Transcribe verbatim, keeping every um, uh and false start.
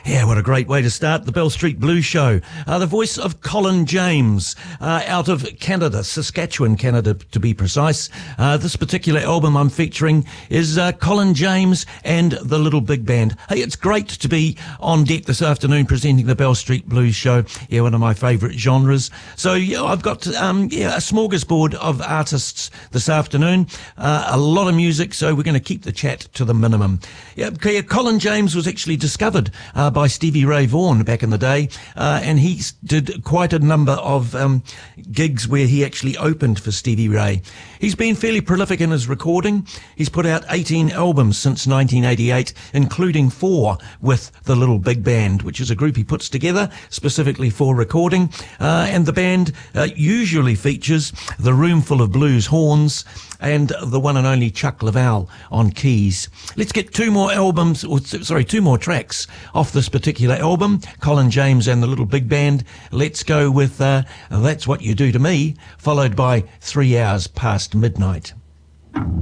Yeah, what a great way to start the Bell Street Blues Show. Uh, the voice of Colin James, uh, out of Canada, Saskatchewan, Canada to be precise. Uh, this particular album I'm featuring is uh, Colin James and the Little Big Band. Hey, it's great to be on deck this afternoon presenting the Bell Street Blues Show. Yeah, one of my favourite genres. So yeah, I've got um, yeah, a smorgasbord of artists this afternoon. Uh, a lot of music, so we're going to keep the chat to the minimum. Yeah, okay, Colin James was actually discovered uh, by Stevie Ray Vaughan back in the day, uh, and he did quite a number of um, gigs where he actually opened for Stevie Ray. He's been fairly prolific in his recording. He's put out eighteen albums since nineteen eighty-eight, including four with the Little Big Band, which is a group he puts together specifically for recording. Uh, and the band uh, usually features the Room Full of Blues horns and the one and only Chuck Leavell on keys. Let's get two more albums, or sorry, two more tracks off this particular album, Colin James and the Little Big Band. Let's go with uh, That's What You Do to Me, followed by Three Hours Past Midnight.